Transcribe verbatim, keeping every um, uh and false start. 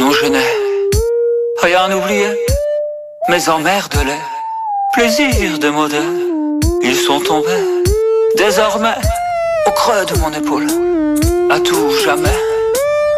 où je n'ai rien oublié, mais emmerde les plaisirs démodés, ils sont tombés désormais au creux de mon épaule, à tout jamais.